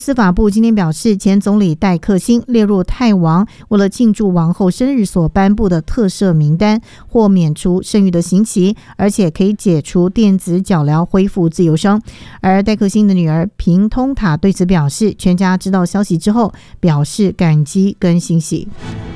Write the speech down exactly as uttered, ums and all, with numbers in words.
司法部今天表示，前总理戴克兴列入泰王为了庆祝王后生日所颁布的特赦名单，或免除剩余的刑期，而且可以解除电子脚镣，恢复自由身。而戴克兴的女儿平通塔对此表示，全家知道消息之后表示感激跟欣喜。